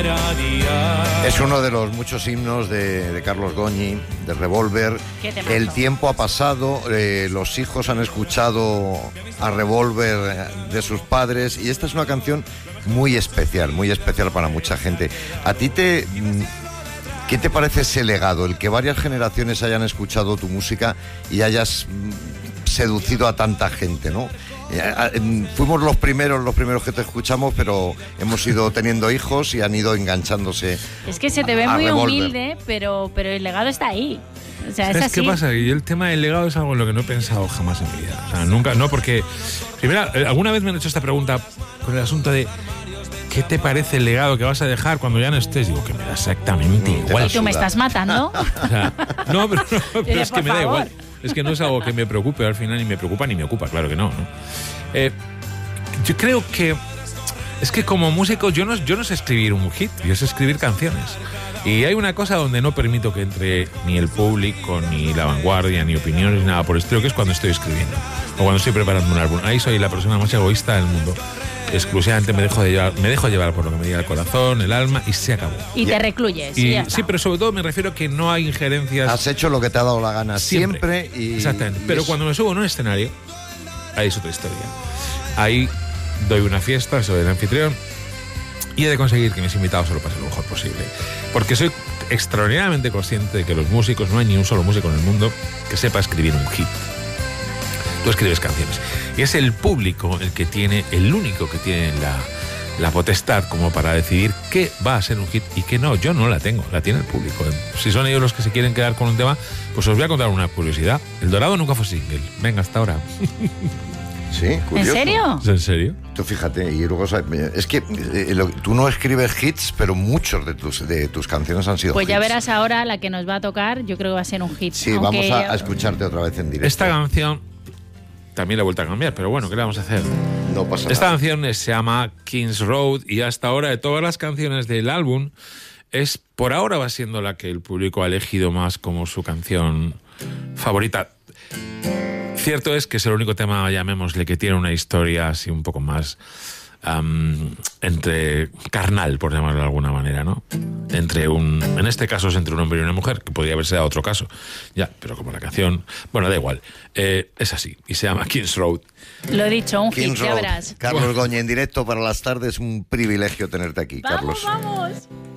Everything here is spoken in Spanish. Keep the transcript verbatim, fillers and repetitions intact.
era día. Es uno de los muchos himnos de, de Carlos Goñi, de Revolver. El tiempo ha pasado, eh, los hijos han escuchado a Revolver de sus padres y esta es una canción muy especial, muy especial para mucha gente. ¿A ti te... ¿Qué te parece ese legado? El que varias generaciones hayan escuchado tu música y hayas seducido a tanta gente, ¿no? Fuimos los primeros, los primeros que te escuchamos, pero hemos ido teniendo hijos y han ido enganchándose. Es que se te ve muy Revolver. humilde, pero, pero el legado está ahí. O sea, es ¿Sabes así. qué pasa? Y el tema del legado es algo en lo que no he pensado jamás en mi vida. O sea, nunca, no, porque... Primero, alguna vez me han hecho esta pregunta con el asunto de ¿qué te parece el legado que vas a dejar cuando ya no estés? Digo, que me da exactamente igual. ¿Y tú me estás matando? O sea, no, pero, no, pero Dile, es que por me da favor. igual. Es que no es algo que me preocupe al final, ni me preocupa ni me ocupa, claro que no. ¿no? Eh, yo creo que es que como músico yo no, yo no sé escribir un hit, yo sé escribir canciones. Y hay una cosa donde no permito que entre ni el público, ni la vanguardia, ni opiniones, ni nada por el estilo, que es cuando estoy escribiendo o cuando estoy preparando un álbum. Ahí soy la persona más egoísta del mundo. Exclusivamente me dejo, de llevar, me dejo llevar por lo que me diga el corazón, el alma, y se acabó. Y te recluyes. Y, y ya sí, está. pero sobre todo me refiero a que no hay injerencias. Has hecho lo que te ha dado la gana siempre, siempre y... Exactamente. y Pero es- cuando me subo en un escenario, ahí es otra historia. Ahí doy una fiesta, soy el anfitrión, y he de conseguir que mis invitados se lo pasen lo mejor posible. Porque soy extraordinariamente consciente de que los músicos, no hay ni un solo músico en el mundo que sepa escribir un hit. Tú escribes canciones. Y es el público el que tiene, el único que tiene la, la potestad como para decidir qué va a ser un hit y qué no. Yo no la tengo, la tiene el público. Si son ellos los que se quieren quedar con un tema, pues os voy a contar una curiosidad. El Dorado nunca fue single. Venga, hasta ahora. Sí, curioso. ¿En serio? ¿Es en serio? Tú fíjate, y luego es que eh, lo- tú no escribes hits, pero muchos de tus de tus canciones han sido Pues ya hits. verás ahora la que nos va a tocar, yo creo que va a ser un hit. Sí, Aunque- vamos a, a escucharte otra vez en directo. Esta canción también la he vuelto a cambiar, pero bueno, ¿qué le vamos a hacer? No pasa Esta nada. canción es- se llama King's Road y hasta ahora de todas las canciones del álbum es por ahora va siendo la que el público ha elegido más como su canción favorita. Cierto es que es el único tema, llamémosle, que tiene una historia así un poco más um, entre carnal, por llamarlo de alguna manera, ¿no? Entre un, en este caso es entre un hombre y una mujer, que podría haberse dado otro caso. Ya, pero como la canción, bueno, da igual. Eh, es así y se llama King's Road. Lo he dicho, un King's hit, ya Road. verás. Carlos Goñi en directo para las tardes, un privilegio tenerte aquí, Vamos, Carlos. vamos.